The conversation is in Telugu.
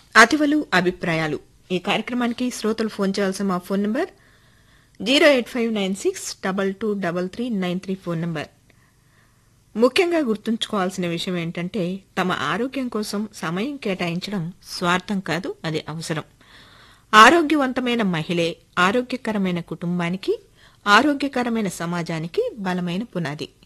అతివలు అభిప్రాయాలు ఈ కార్యక్రమానికి శ్రోతలు ఫోన్ చేయాల్సిన మా ఫోన్ నంబర్ 08596223393 ఫోన్ నంబర్. ముఖ్యంగా గుర్తుంచుకోవాల్సిన విషయం ఏంటంటే తమ ఆరోగ్యం కోసం సమయం కేటాయించడం స్వార్థం కాదు, అది అవసరం. ఆరోగ్యవంతమైన మహిళే ఆరోగ్యకరమైన కుటుంబానికి, ఆరోగ్యకరమైన సమాజానికి బలమైన పునాది.